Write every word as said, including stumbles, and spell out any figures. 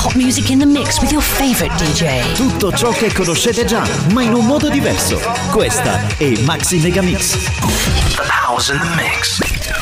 hot music in the mix with your favorite D J. Tutto ciò che conoscete già, ma in un modo diverso. Questa è Maxi Mega Mix. The House in the Mix.